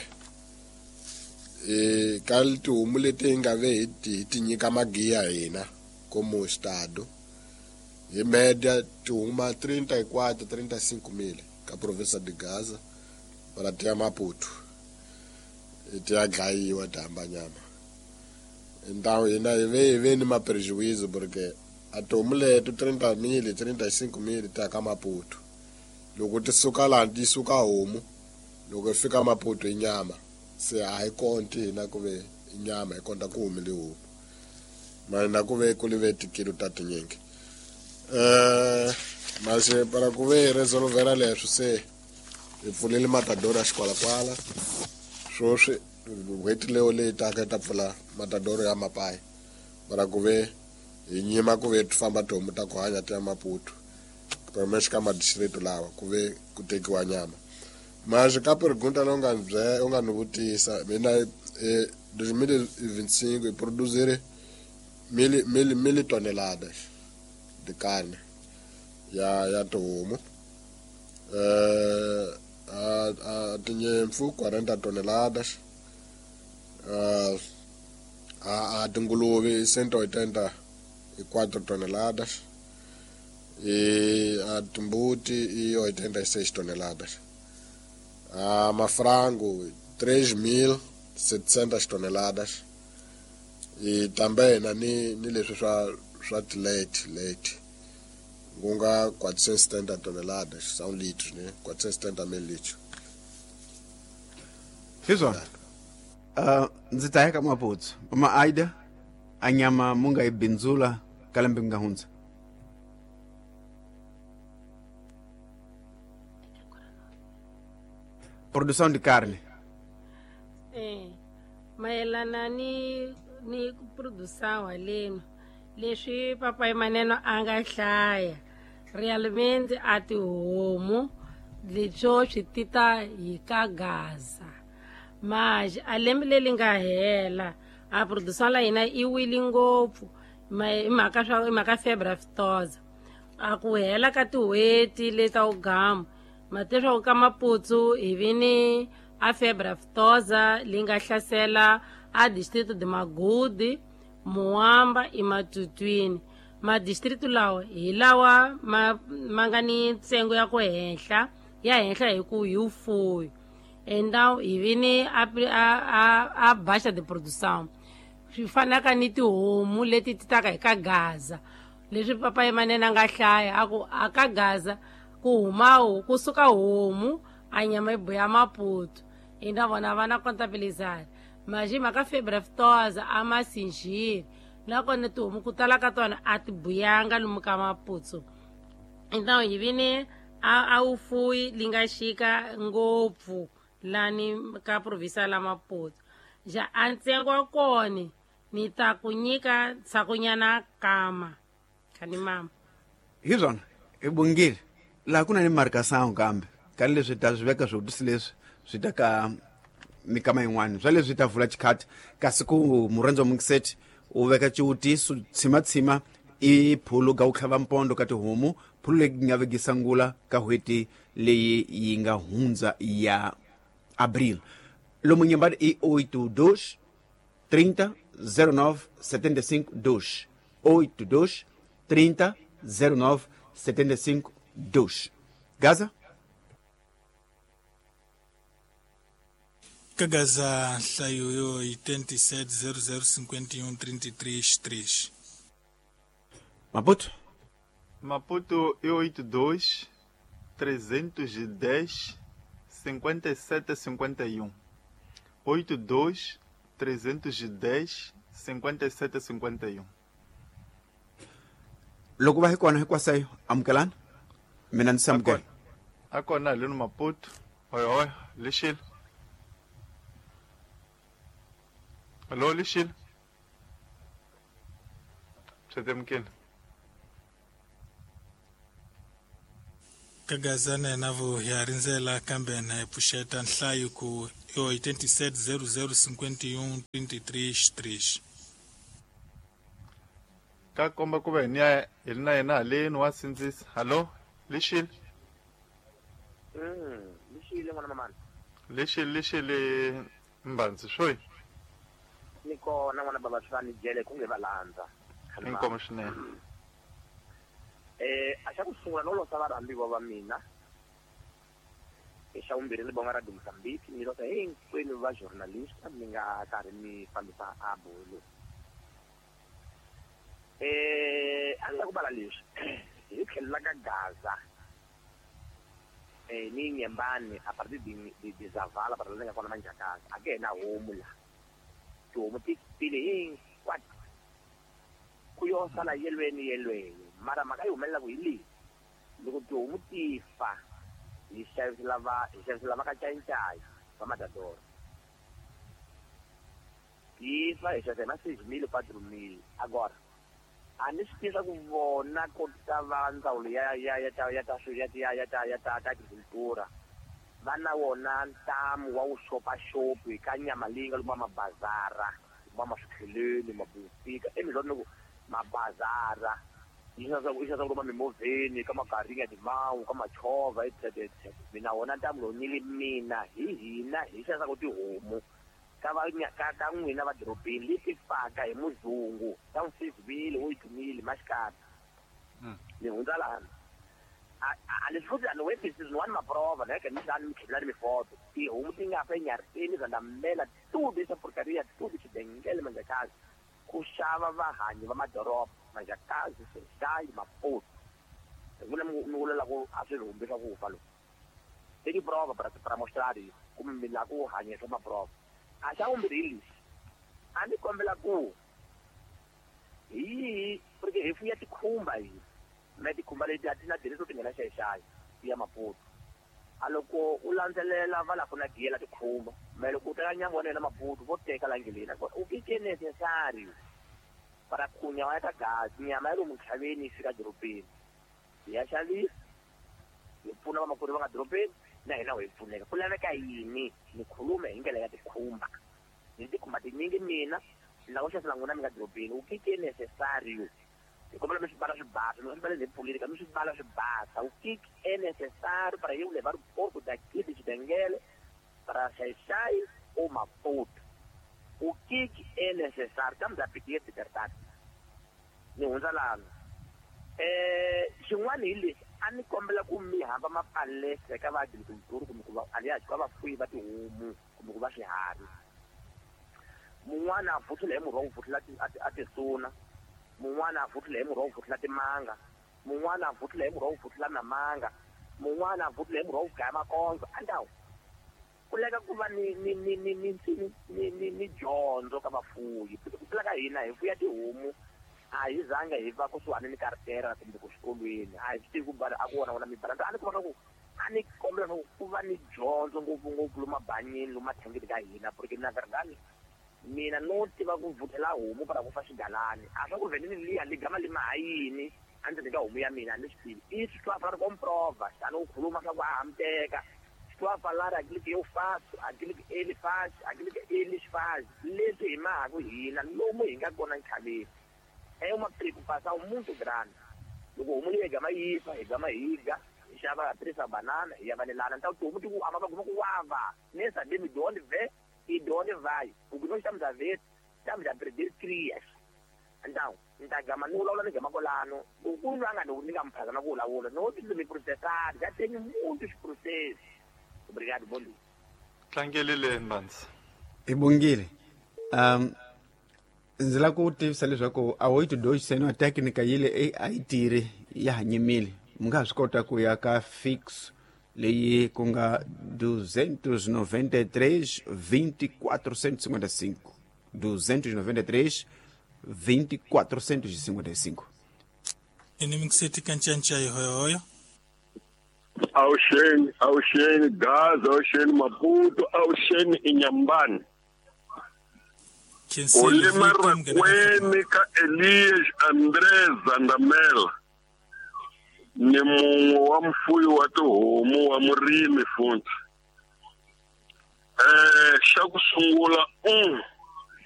ka tihomu leti nga ve hi tinyika magiya hina como estado hi média tihuma 34-35 mil ka Professor de Gaza para tia Maputo ti ya dlayiwa ti hamba nyama então hina hi ve ni maprejuízo porque a tihomu leto 30 mil 35 mil ti ya ka Maputo loko ti suka laha ti suka homu loko fika Maputo inyama se a hi konti hina ku ve inyama hi konta ku humile homu mana ku ve ku live tikilo ta tinyingi mas para ku ve resolvera leswi se hi pfulile matadoro ya xikwalakwala swoswi n'hweti leyo leyi taka ta pfula matadoro ya Mapayi para ku ve hi nyima ku ve ti famba tihomu ta ku hanya ti ya Maputo promexe ka madistrito lawa ku ve ku tekiwa nyama mas ka pergunta leyi u nga ni vutisa mina 2025 hi produzire mil toneladas de carne ya tihomu a tinyimpfu 40 toneladas a tinguluve 184 toneladas a timbuti i 86 toneladas a mafrango 3.700 toneladas e também ni leswi swa late kunga 470 toneladas são litros né 470 mil litros Hizona ndzi ta eka Maputo uma Aida a nyama munga yi bindzula ka lembe nga hundza produção de carne mayelana ni produção haleno leswi papai maneno a nga hlaya realmente a tihomu leswo swi tita hi ka Gaza mas a lembe leri nga hela a produção la hina i wili ngopfu hi mhaka febre aftosa a ku hela ka tin'hweti leta u gama mateswaku ka Maputo hi vini a febre aftosa leyi nga hlasela a distrito de Magudi Muamba i Matutwini madistrito lawa hi lawa ma nga ni ntsengo ya ku henhla hi ku hi ufuyo então hi vini a baixa de produção swi fanaka ni tihomu leti ti taka hi ka Gaza leswi papai manene a nga hlaya a ku a ka Gaza ku suka homu a nyama yi boya Maputo i na vona va na contabilizar mas hi mhaka febre aftosa a masinjiri nakona tihomu ku tala ka tona a ti buyanga lomu ka Maputo então hi vini a ufuyi li nga xika ngopfu lani ka provinsa la Maputo ja a ntsengo wa kona ni ta ku nyika tsakunyana kama khani mama Hizona Bongile laha ku na ni marikasangu kambe ka leswi ta swi veka swivutisi leswi swi ta ka mikama yin'wana swa leswi ta vula xikhati kasi ku Murenzo Mukiseti u veka ciwutiso tshimatshima i phulu ka u tlhava mpondo ka tihomu phulu leyi nga vekisangula ka n'hweti leyi yi nga hundza ya abril lomu nyembani i 82 30 09 75 2 82 30 09 75 2 Gaza ka Gaza hlayo yo 87 00 51 33 3 Maputo Maputo é 82 310 57 51 82 310 57 51 loko va hi kona hinkwasayo amukelani mina ndzi samukela a kona haleni Maputo oi lexilo allo lexilo setemukela ka Gaza na yena vo hi rindzela kambe na hi pfuxeta nhlayo ku yo 87 00 51 23 3 ka komba ku va hi ri na yena haleni wa sindzisa. Hallo Lishile. Lishile n'wana mamani. Lishile Mbanzi shoyi. Ni kona n'wana baba Tshwane jele ku nge valandza. Inkomo swinene. A xa ku sungula no losa varambiwa va mina. Xa vumbirhi ni bonga radio Mozambique ni losa hinkwenu va journalista mi nga karhi mi fambisa a bolo. A ni la ku bala leswi hi tlhelela ka Gaza ni Nyembane a partir di Zavala a partir nga kona Manjakazi a ke na homu la tihomu ti tile hinkwato ku yo sala yelweni mara maka yi humelela ku hi leyi loko tihomu ti fa hi xavisela va ka Ncayi va Matador ti fa hi xavisela na 6,000 4 mil agora a ni swi tisa ku vona ko ta va ndzawulo ta agricultura va na wona ntamu wa vuxopaxopi hi ka nyama leyi nga lomu mabazara maswikheleni mabufika emiloni ku mabazara yi xasa ku loma mimovheni ka magaringa ya timawu ka machova etc mina wona ntamu lowu ni li mina hi hina hi xasaka tihomu ka n'wina va dorobeni leti faka hi muzungu ta n'wi wo yitumile maxikati ni hundza lana a leswi futhi ani webisisi ni wani maprova na yake ni mi khilani mifoto tihomu ti nga fa enyariseni zandamela tudo esa porcaria tudo xibengele Manjakazi ku xava vahanyi va madoroba Manjakazi Ncayi Maputo vula mi vulela ku a swi humbi swa ku fa loku i tiprova para mostrar isso kumbe mi la ku hanyisa maprova a xa vumbirhi lexi a ni kombela ku porque hi fuya tikhumba hina na tikhumba leti a ti na diriso ti nghena xaxayi ti ya Maputo a loko u landzelela va la ku na giyela tikhumba ma loko u teka nyama wena Maputo vo teka langeleni u ke necessario para ku nyama ya ka Gaza nyama ya lomu ntlhaveni yi fika dorobeni hi ya xavisa hi pfuna vamakwerhu va nga dorobeni na hina hi pfuneka ku laveka yini ni khulume hi ndlela ya tikhumba ni tikhumba tinyingi mina la ku xavisa n'wina mi nga dorobeni u ke necessario hi kombela mi swi bala swi basa mi mbele ni politika mi swi bala swi basa u ke necessario para eu levar o porco daqui de Xibengele para Xai-Xai ou Maputo o que é necessário estamos a pedir liberdade ni hundza lana xin'wana hi lexi a ni kombela ku mi hamba mapalestra ka va agricultura kumbe ku va aliyaji ka vafuyi va tihomu kumbe ku va swiharhi mun'wana a vuthula hi murhi wa ku vuthula a tisuna mun'wana a vuthula hi murhi wa ku vuthula timanga mun'wana a vuthula hi murhi wa ku vuthula namanga mun'wana a vuthula hi murhi wa ku gaya makondzo andawu ku leka ku va ni dyondzo ka vafuyi ku tlula ka hina hi fuya tihomu a hi zanga hi va kusuhani ni kartera kumbe ku xikolweni a hi swi tivi ku mbala a ku wona mibalance a ni kuma ku a ni kombela ku va ni dyondzo ngopfungopfu lomu mabanyini lomu mathangeni ka hina porque na verdade mina no tiva ku vuthela homu para ku fa xigalani a swa ku vheni ni liya ligama lima hayini a ndzeni ka homu ya mina a ni swi tivi i swi twa fana comprova xana u khuluma swa ku a hamteka swi twa falar aquilo que eu faço aquilo que ele faz aquilo que eles fazem leswi hi mahaku hina lomu hi nga kona ntlhaveni é uma preocupação muito grande loko homu leyi hi gama yifa hi gama higa hi xava tirhisa banana hi ya vanelana então tihomu ti ku ama va guma ku wava nem sabemos de onde vem e de onde vai porque nós estamos a ver estamos a perder crias então nta gama ni vulavula ni gama kolano ku nu a nga ni nga mphaka na ku vulavula no ti mi processar já tem muitos processos obrigado bom dia Tlangele Mbanzi Ibongile ndzi la ku tivisa leswaku a wo yi tidosiseni technica yile a yi tirhi ya hanyimile mi nga swi kota ku ya ka fix leyi ku nga 293 2455 293 2455 ini mikuseti kancanca ihoyohoyo Auxene Gaza, Auxene Maputo, Auxene Inhambane. Olima Rakwene ka Elias André Zandamela. Ni munhu wa mfuyo wa tihomu wa murimi futhi. Xa ku sungula